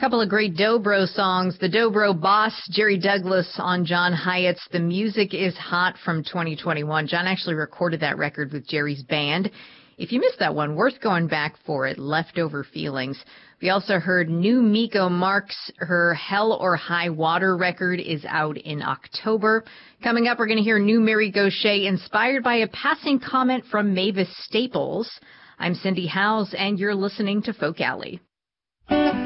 Couple of great Dobro songs. The Dobro boss, Jerry Douglas, on John Hyatt's The Music is Hot from 2021. John actually recorded that record with Jerry's band. If you missed that one, worth going back for it. Leftover Feelings. We also heard new Miko Marks. Her Hell or High Water record is out in October. Coming up, we're going to hear new Mary Gauthier, inspired by a passing comment from Mavis Staples. I'm Cindy Howes, and you're listening to Folk Alley.